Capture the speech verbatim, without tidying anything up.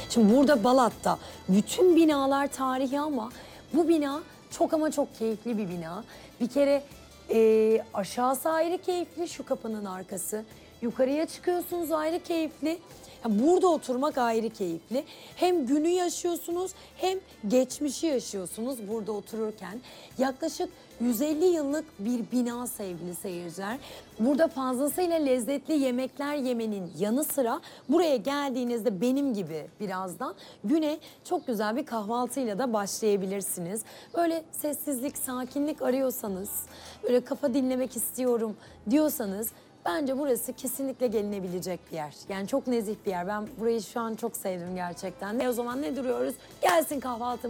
Şimdi burada Balat'ta bütün binalar tarihi ama bu bina çok ama çok keyifli bir bina. Bir kere e, aşağısı ayrı keyifli, şu kapının arkası. Yukarıya çıkıyorsunuz, ayrı keyifli. Ya burada oturmak ayrı keyifli. Hem günü yaşıyorsunuz hem geçmişi yaşıyorsunuz burada otururken. Yaklaşık yüz elli yıllık bir bina sevgili seyirciler. Burada fazlasıyla lezzetli yemekler yemenin yanı sıra buraya geldiğinizde benim gibi birazdan güne çok güzel bir kahvaltıyla da başlayabilirsiniz. Böyle sessizlik, sakinlik arıyorsanız, böyle kafa dinlemek istiyorum diyorsanız bence burası kesinlikle gelinebilecek bir yer. Yani çok nezih bir yer. Ben burayı şu an çok sevdim gerçekten. E o zaman ne duruyoruz? Gelsin kahvaltı.